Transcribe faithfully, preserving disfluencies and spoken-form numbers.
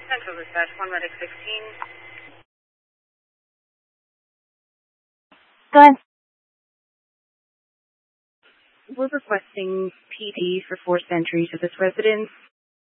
Central Dispatch, one medic sixteen. Go ahead. We're requesting P D for four sentries to this residence.